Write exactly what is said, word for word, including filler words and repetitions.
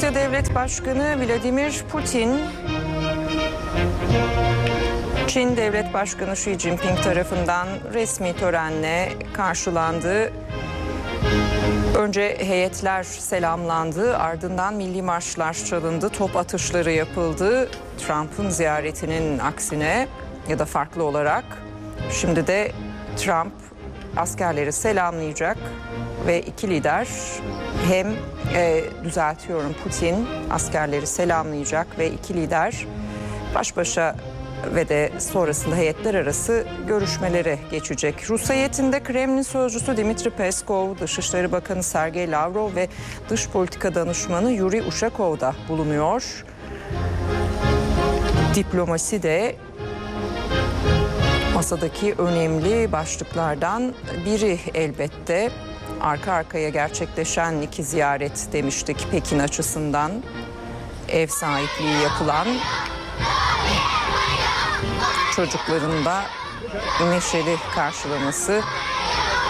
Rusya Devlet Başkanı Vladimir Putin, Çin Devlet Başkanı Xi Jinping tarafından resmi törenle karşılandı. Önce heyetler selamlandı, ardından milli marşlar çalındı, top atışları yapıldı. Trump'ın ziyaretinin aksine ya da farklı olarak şimdi de Trump askerleri selamlayacak ve iki lider hem e, düzeltiyorum Putin askerleri selamlayacak ve iki lider baş başa ve de sonrasında heyetler arası görüşmelere geçecek. Rus heyetinde Kremlin sözcüsü Dmitri Peskov, Dışişleri Bakanı Sergey Lavrov ve Dış Politika Danışmanı Yuri Ushakov da bulunuyor. Diplomasi de masadaki önemli başlıklardan biri elbette. Arka arkaya gerçekleşen iki ziyaret demiştik Pekin açısından. Ev sahipliği yapılan, çocukların da neşeli karşılaması